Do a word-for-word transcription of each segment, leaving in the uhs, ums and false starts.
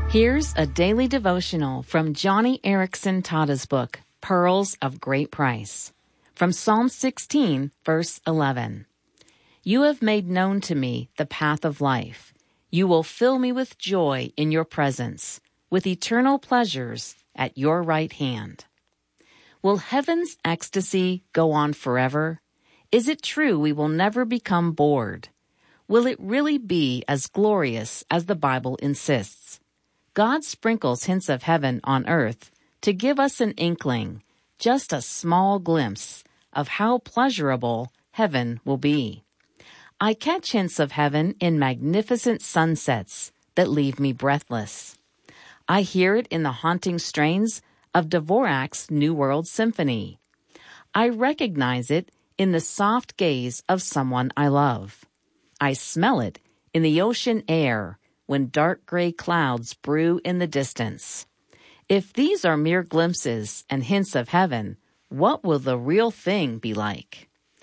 Here's a daily devotional from Joni Eareckson Tada's book, Pearls of Great Price. From Psalm sixteen, verse eleven. You have made known to me the path of life. You will fill me with joy in your presence, with eternal pleasures at your right hand. Will heaven's ecstasy go on forever? Is it true we will never become bored? Will it really be as glorious as the Bible insists? God sprinkles hints of heaven on earth to give us an inkling, just a small glimpse of how pleasurable heaven will be. I catch hints of heaven in magnificent sunsets that leave me breathless. I hear it in the haunting strains of Dvorak's New World Symphony. I recognize it in the soft gaze of someone I love. I smell it in the ocean air when dark gray clouds brew in the distance. If these are mere glimpses and hints of heaven, what will the real thing be like?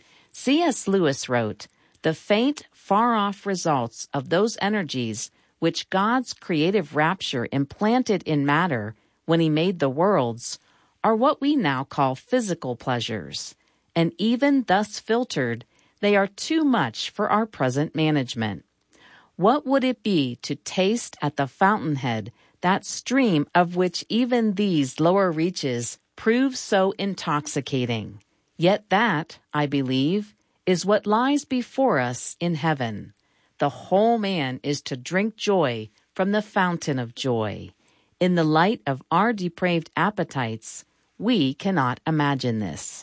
C S Lewis wrote, "The faint, far-off results of those energies which God's creative rapture implanted in matter when he made the worlds are what we now call physical pleasures, and even thus filtered, they are too much for our present management. What would it be to taste at the fountainhead that stream of which even these lower reaches prove so intoxicating? Yet that, I believe, is what lies before us in heaven. The whole man is to drink joy from the fountain of joy. In the light of our depraved appetites, we cannot imagine this.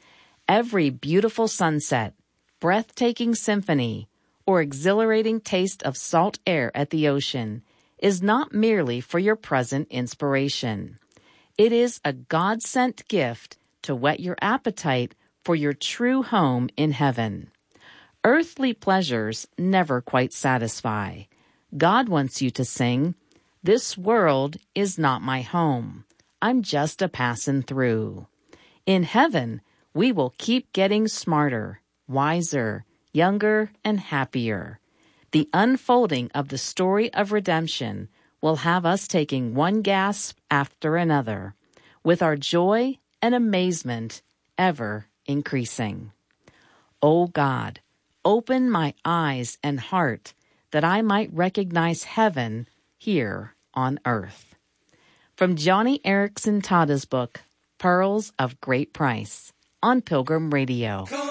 Every beautiful sunset, breathtaking symphony, or exhilarating taste of salt air at the ocean is not merely for your present inspiration. It is a God-sent gift to whet your appetite for your true home in heaven. Earthly pleasures never quite satisfy. God wants you to sing, "This world is not my home. I'm just a passin' through." In heaven, we will keep getting smarter, wiser, younger, and happier. The unfolding of the story of redemption will have us taking one gasp after another, with our joy and amazement ever increasing. O God, open my eyes and heart that I might recognize heaven here on earth. From Joni Eareckson Tada's book, Pearls of Great Price, on Pilgrim Radio.